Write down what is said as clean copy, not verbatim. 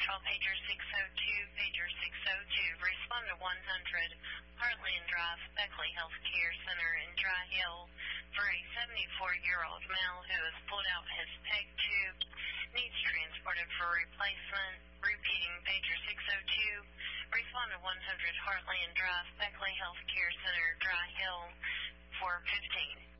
Central, pager 602, pager 602. Respond to 100 Heartland Drive, Beckley Healthcare Center in Dry Hill for a 74-year-old male who has pulled out his PEG tube, needs transported for replacement. Repeating, pager 602. Respond to 100 Heartland Drive, Beckley Healthcare Center, Dry Hill for 15.